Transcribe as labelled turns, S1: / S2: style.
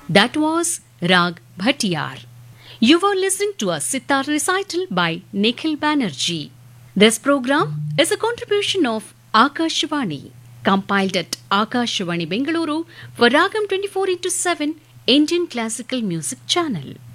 S1: That was Rag Bhattiyar. You were listening to a sitar recital by Nikhil Banerjee. This program is a contribution of Akashvani, compiled at Akashvani Bengaluru for Ragam 24 into 7 Indian Classical Music Channel.